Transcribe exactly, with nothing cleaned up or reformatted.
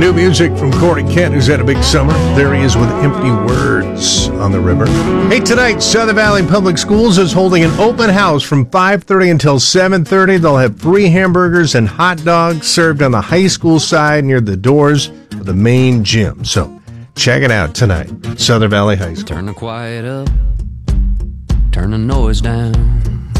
New music from Corey Kent, who's had a big summer. There he is with Empty Words on the river. Hey, tonight, Southern Valley Public Schools is holding an open house from five thirty until seven thirty. They'll have free hamburgers and hot dogs served on the high school side near the doors of the main gym. So check it out tonight, Southern Valley High School. Turn the quiet up, turn the noise down.